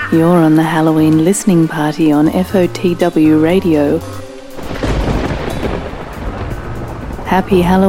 You're on the Halloween listening party on FOTW Radio. Happy Halloween.